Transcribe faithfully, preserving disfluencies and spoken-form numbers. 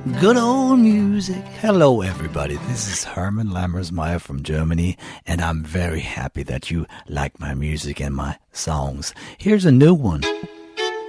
Good old music. Hello, everybody. This is Herman Lammersmeyer from Germany, and I'm very happy that you like my music and my songs. Here's a new one.